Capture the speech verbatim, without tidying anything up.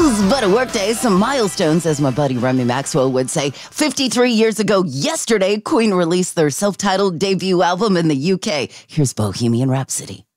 But a workday, some milestones, as my buddy Remy Maxwell would say. fifty-three years ago yesterday, Queen released their self-titled debut album in the U K. Here's Bohemian Rhapsody.